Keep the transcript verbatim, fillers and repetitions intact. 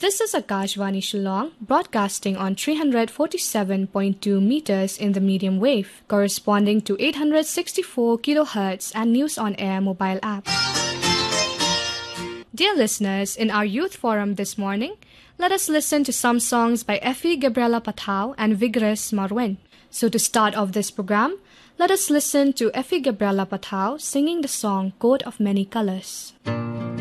This is Akashvani Shillong, broadcasting on three forty-seven point two meters in the medium wave, corresponding to eight hundred sixty-four kilohertz and News on Air mobile app. Dear listeners, in our youth forum this morning, let us listen to some songs by Effie Gabriela Patao and Vigres Marwen. So to start off this program, let us listen to Effie Gabriela Patao singing the song Coat of Many Colors.